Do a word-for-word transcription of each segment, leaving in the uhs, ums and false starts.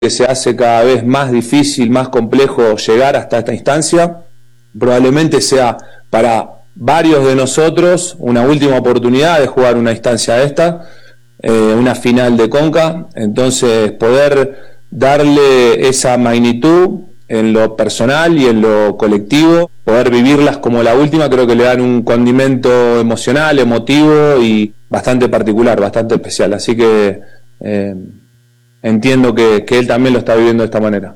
que se hace cada vez más difícil, más complejo llegar hasta esta instancia. Probablemente sea para varios de nosotros una última oportunidad de jugar una instancia de esta, eh, una final de Conca. Entonces poder darle esa magnitud en lo personal y en lo colectivo, poder vivirlas como la última, creo que le dan un condimento emocional, emotivo y bastante particular, bastante especial. Así que eh, entiendo que, que él también lo está viviendo de esta manera.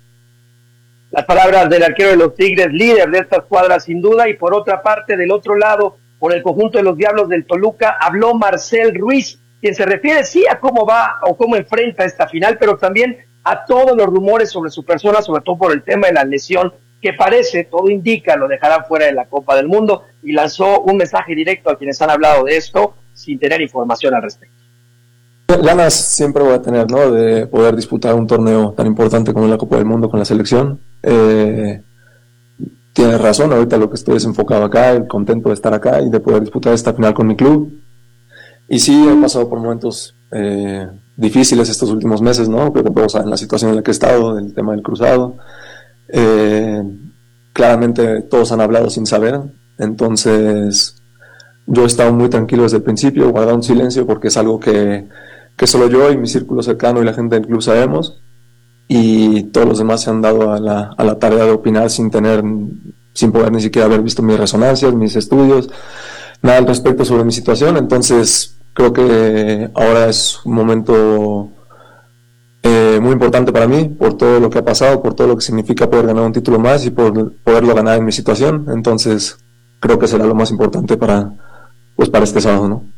Las palabras del arquero de los Tigres, líder de esta escuadra sin duda. Y por otra parte, del otro lado, por el conjunto de los Diablos del Toluca, habló Marcel Ruiz, quien se refiere sí a cómo va o cómo enfrenta esta final, pero también a todos los rumores sobre su persona, sobre todo por el tema de la lesión, que parece, todo indica, lo dejará fuera de la Copa del Mundo, y lanzó un mensaje directo a quienes han hablado de esto sin tener información al respecto. Ganas siempre voy a tener, ¿no?, de poder disputar un torneo tan importante como la Copa del Mundo con la selección. Eh, tienes razón, ahorita lo que estoy es enfocado acá, contento de estar acá y de poder disputar esta final con mi club. Y sí, he pasado por momentos eh, difíciles estos últimos meses, ¿no? Creo que todos saben la situación en la que he estado, el tema del cruzado. Eh, claramente todos han hablado sin saber, entonces yo he estado muy tranquilo desde el principio, guardando un silencio porque es algo que, que solo yo y mi círculo cercano y la gente del club sabemos, y todos los demás se han dado a la, a la tarea de opinar sin tener, sin poder ni siquiera haber visto mis resonancias, mis estudios, nada al respecto sobre mi situación. Entonces creo que ahora es un momento eh, muy importante para mí, por todo lo que ha pasado, por todo lo que significa poder ganar un título más y por poderlo ganar en mi situación. Entonces creo que será lo más importante para, pues, para este sábado, ¿no?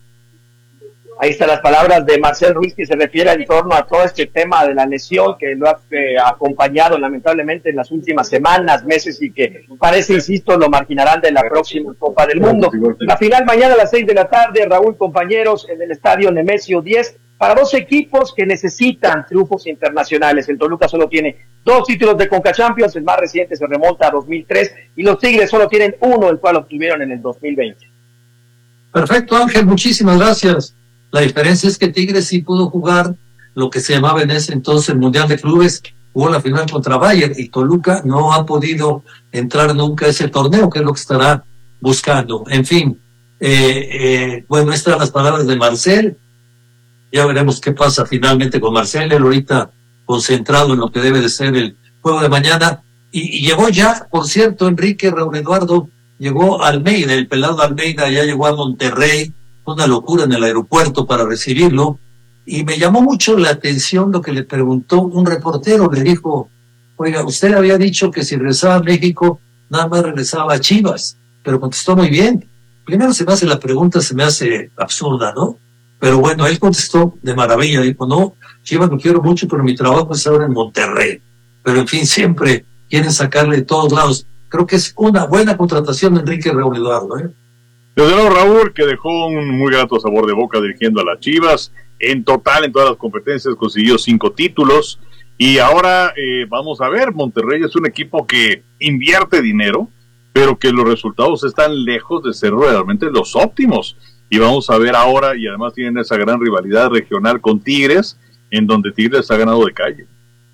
Ahí están las palabras de Marcel Ruiz, que se refiere en torno a todo este tema de la lesión que lo ha eh, acompañado lamentablemente en las últimas semanas, meses, y que parece, insisto, lo marginarán de la próxima Copa del Mundo. La final mañana a las seis de la tarde, Raúl, compañeros, en el estadio Nemesio diez, para dos equipos que necesitan triunfos internacionales. El Toluca solo tiene dos títulos de Conca Champions, el más reciente se remonta a dos mil tres, y los Tigres solo tienen uno, el cual obtuvieron en el dos mil veinte. Perfecto, Ángel, muchísimas gracias. La diferencia es que Tigres sí pudo jugar lo que se llamaba en ese entonces el Mundial de Clubes, jugó la final contra Bayern, y Toluca no ha podido entrar nunca a ese torneo, que es lo que estará buscando. En fin, eh, eh, bueno, estas son las palabras de Marcel. Ya veremos qué pasa finalmente con Marcel, él ahorita concentrado en lo que debe de ser el juego de mañana. Y, y llegó ya, por cierto, Enrique, Raúl Eduardo, llegó Almeida, el pelado Almeida ya llegó a Monterrey, una locura en el aeropuerto para recibirlo, y me llamó mucho la atención lo que le preguntó un reportero. Le dijo: oiga, usted había dicho que si regresaba a México nada más regresaba a Chivas, pero contestó muy bien. Primero se me hace la pregunta, se me hace absurda, ¿no? Pero bueno, él contestó de maravilla, dijo: no, Chivas lo quiero mucho, pero mi trabajo es ahora en Monterrey. Pero en fin, siempre quieren sacarle de todos lados. Creo que es una buena contratación de Enrique, Raúl Eduardo, ¿eh? Desde luego, Raúl, que dejó un muy grato sabor de boca dirigiendo a las Chivas. En total, en todas las competencias, consiguió cinco títulos. Y ahora eh, vamos a ver, Monterrey es un equipo que invierte dinero, pero que los resultados están lejos de ser realmente los óptimos. Y vamos a ver ahora, y además tienen esa gran rivalidad regional con Tigres, en donde Tigres ha ganado de calle.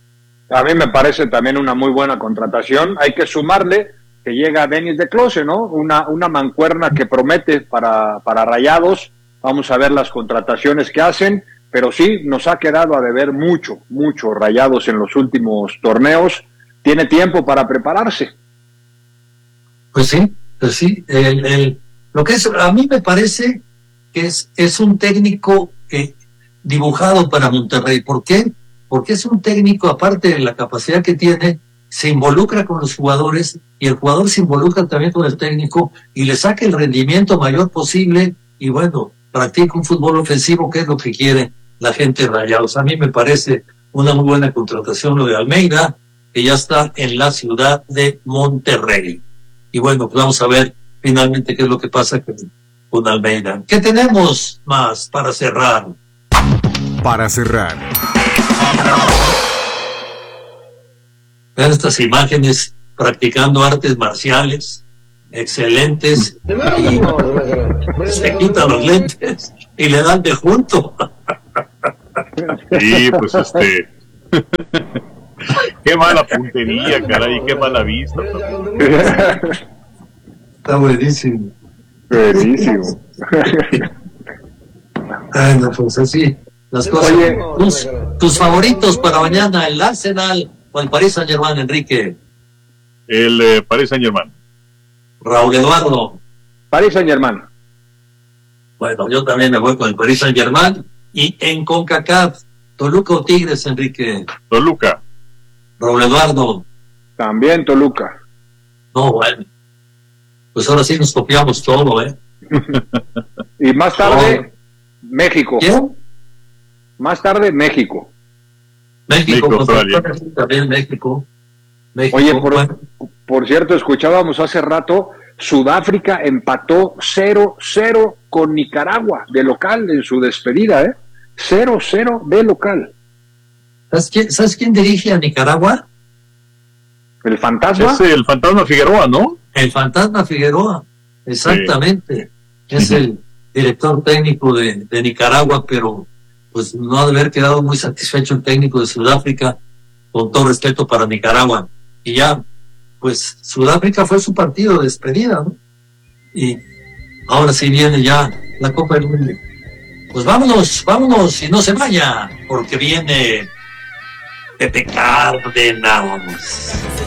A mí me parece también una muy buena contratación. Hay que sumarle que llega Denis de Close, ¿no? Una, una mancuerna que promete para, para Rayados. Vamos a ver las contrataciones que hacen, pero sí, nos ha quedado a deber mucho, mucho Rayados en los últimos torneos. Tiene tiempo para prepararse. Pues sí, pues sí. El, el, lo que es, a mí me parece que es, es un técnico eh, dibujado para Monterrey. ¿Por qué? Porque es un técnico, aparte de la capacidad que tiene, se involucra con los jugadores, y el jugador se involucra también con el técnico y le saca el rendimiento mayor posible, y bueno, practica un fútbol ofensivo, que es lo que quiere la gente de Rayados. A mí me parece una muy buena contratación lo de Almeida, que ya está en la ciudad de Monterrey. Y bueno, pues vamos a ver finalmente qué es lo que pasa con, con Almeida. ¿Qué tenemos más para cerrar? Para cerrar. Vean estas imágenes practicando artes marciales, excelentes, y se quitan los lentes y le dan de junto. Sí, pues este, Qué mala puntería, caray, qué mala vista. Está buenísimo. Buenísimo. Ay, no, pues así, las cosas. Oye, tus, tus favoritos para mañana, el Arsenal o el Paris Saint-Germain, Enrique. El eh, Paris Saint-Germain. Raúl Eduardo. Paris Saint-Germain. Bueno, yo también me voy con el Paris Saint-Germain. Y en CONCACAF, Toluca o Tigres, Enrique. Toluca. Raúl Eduardo. También Toluca. No, bueno. Pues ahora sí nos copiamos todo, ¿eh? Y más tarde, México. ¿Quién? Más tarde, México. México, México, contra- Australia. también México. México. Oye, por, bueno, por cierto, escuchábamos hace rato, Sudáfrica empató cero cero con Nicaragua de local en su despedida, ¿eh? cero cero de local. ¿sabes quién, ¿Sabes quién dirige a Nicaragua? El fantasma. Es el fantasma Figueroa, ¿no? El Fantasma Figueroa. Exactamente. Es el director técnico de, de Nicaragua, pero pues no ha de haber quedado muy satisfecho el técnico de Sudáfrica, con todo respeto para Nicaragua. Y ya, pues Sudáfrica fue su partido de despedida, ¿no? Y ahora sí viene ya la Copa del Mundo. Pues vámonos, vámonos y no se vaya, porque viene Pepe Cárdenas.